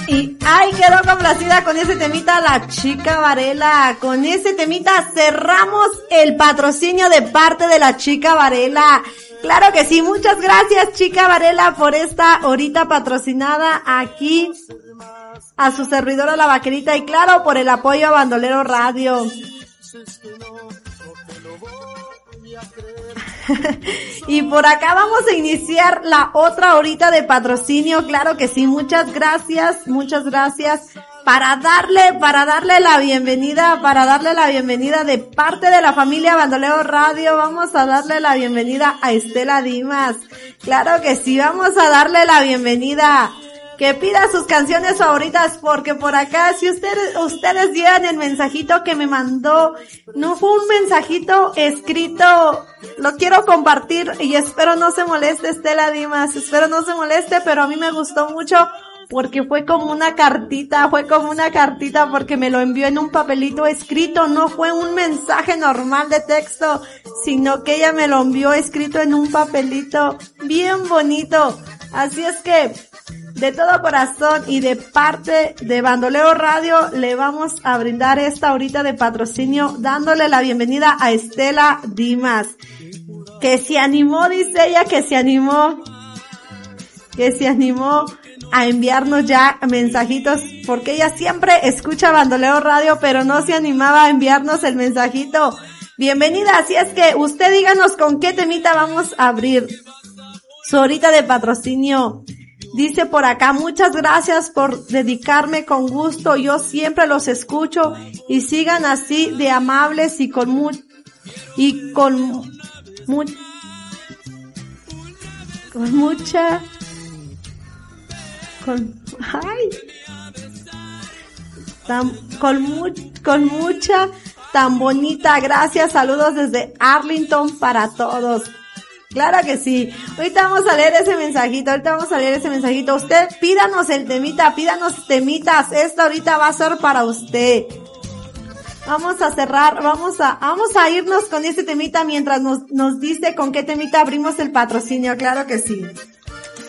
Y ay, quedó complacida con ese temita la Chica Varela. Con ese temita cerramos el patrocinio de parte de la Chica Varela. Claro que sí, muchas gracias Chica Varela por esta horita patrocinada aquí a su servidora La Vaquerita y claro por el apoyo a Bandolero Radio. Y por acá vamos a iniciar la otra horita de patrocinio, claro que sí, muchas gracias para darle la bienvenida de parte de la familia Bandolero Radio. Vamos a darle la bienvenida a Estela Dimas, claro que sí, vamos a darle la bienvenida. Que pida sus canciones favoritas porque por acá, si ustedes vieran el mensajito que me mandó, no fue un mensajito escrito, lo quiero compartir y espero no se moleste Estela Dimas, pero a mí me gustó mucho porque fue como una cartita porque me lo envió en un papelito escrito, no fue un mensaje normal de texto, sino que ella me lo envió escrito en un papelito bien bonito, así es que de todo corazón y de parte de Bandolero Radio le vamos a brindar esta horita de patrocinio dándole la bienvenida a Estela Dimas. Que se animó, dice ella, que se animó a enviarnos ya mensajitos porque ella siempre escucha Bandolero Radio pero no se animaba a enviarnos el mensajito. Bienvenida, así es que usted díganos con qué temita vamos a abrir su horita de patrocinio. Dice por acá, muchas gracias por dedicarme con gusto, yo siempre los escucho y sigan así de amables y con mucha tan bonita, gracias, saludos desde Arlington para todos. Claro que sí. Ahorita vamos a leer ese mensajito. Usted pídanos el temita, pídanos temitas. Esta ahorita va a ser para usted. Vamos a cerrar, vamos a irnos con este temita mientras nos dice con qué temita abrimos el patrocinio. Claro que sí.